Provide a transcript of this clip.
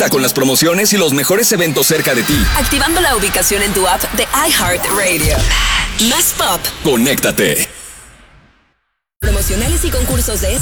Conecta con las promociones y los mejores eventos cerca de ti. Activando la ubicación en tu app de iHeartRadio. Más pop. Conéctate. Promocionales y concursos de